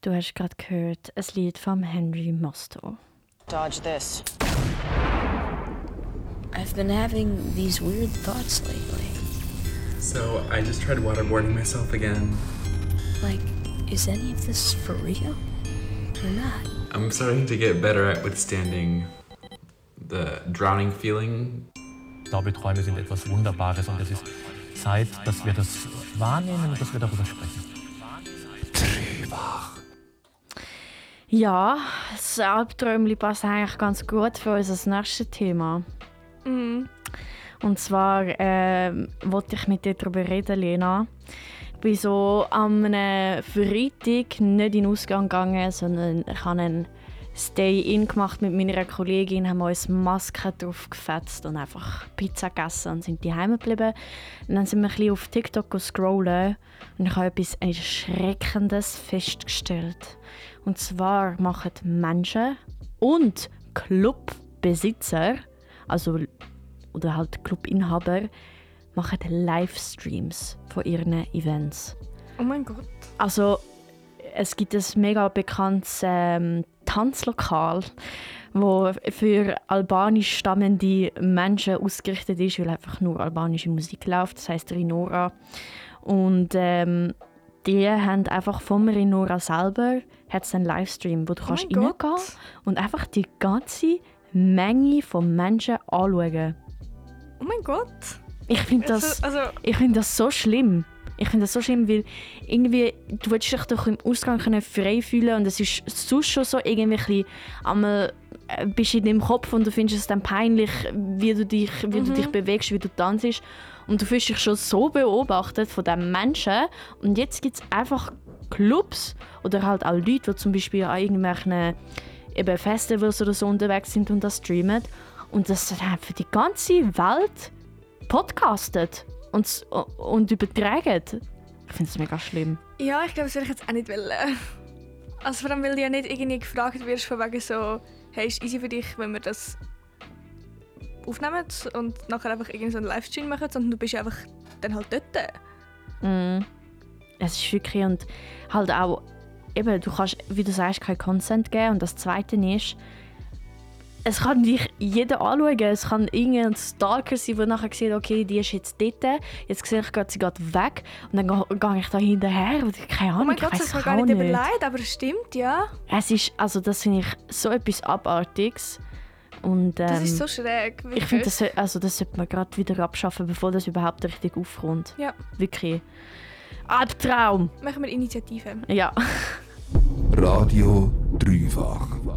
Du hast gerade gehört, ein Lied von Henry Mosto. Dodge this. I've been having these weird thoughts lately. So I just tried waterboarding myself again. Like, is any of this for real? Or not? I'm starting to get better at withstanding the drowning feeling. Ich glaube, Träume sind etwas Wunderbares und es ist Zeit, dass wir das wahrnehmen und dass wir darüber sprechen. Dreivach. Ja, das Albträumchen passt eigentlich ganz gut für unser nächstes Thema. Und zwar wollte ich mit dir darüber reden, Lena. Ich bin so am Freitag nicht in den Ausgang gegangen, sondern ich habe einen Stay-in gemacht mit meiner Kollegin, haben uns Masken drauf gefetzt und einfach Pizza gegessen und sind daheim geblieben. Und dann sind wir ein bisschen auf TikTok scrollen und ich habe etwas Erschreckendes festgestellt. Und zwar machen Menschen und Clubbesitzer, also oder halt Clubinhaber, machen Livestreams von ihren Events. Oh mein Gott. Also es gibt ein mega bekanntes Tanzlokal, wo für albanisch stammende Menschen ausgerichtet ist, weil einfach nur albanische Musik läuft. Das heisst Rinora. Und die haben einfach vom Rinora selber hat's einen Livestream, wo du kannst reingehen und einfach die ganze Menge von Menschen anschauen. Oh mein Gott. Ich finde das so schlimm. Ich finde das so schlimm, weil irgendwie, du willst dich doch im Ausgang frei fühlen und es ist sonst schon so irgendwie ein bisschen, einmal bist du in deinem Kopf und du findest es dann peinlich, wie du dich bewegst, wie du tanzt und du fühlst dich schon so beobachtet von diesen Menschen und jetzt gibt es einfach Clubs oder halt auch Leute, die zum Beispiel an irgendwelchen eben Festivals oder so unterwegs sind und das streamen und das dann für die ganze Welt podcastet und übertragen. Ich finde es mega schlimm. Ja, ich glaube, das würde ich jetzt auch nicht wollen. Also vor allem, weil du ja nicht irgendwie gefragt wirst von wegen so, hey, ist easy für dich, wenn wir das aufnehmen und nachher einfach irgendwie so einen Livestream machen, sondern du bist einfach dann halt dort. Es ist wirklich und halt auch, eben, du kannst, wie du sagst, keinen Consent geben und das Zweite ist, es kann dich jeder anschauen. Es kann irgendein Stalker sein, der nachher sieht, okay, die ist jetzt dort, jetzt sehe ich, sie geht weg und dann gehe ich da hinterher und keine Ahnung, oh mein Gott, das ist mir gar nicht überlegt, aber es stimmt, ja. Es ist, also das finde ich so etwas Abartiges. Und, das ist so schräg. Wirklich. Ich finde, das sollte man gerade wieder abschaffen, bevor das überhaupt richtig aufkommt. Ja. Wirklich. Albtraum! Machen wir Initiative. Ja. Radio Dreifach.